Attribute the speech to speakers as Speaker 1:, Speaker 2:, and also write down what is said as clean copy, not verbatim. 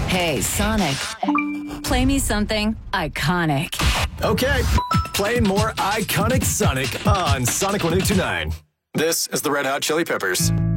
Speaker 1: Hey, Sonic, play me something iconic.
Speaker 2: Okay, playing more iconic Sonic on Sonic 102.9. This is the Red Hot Chili Peppers.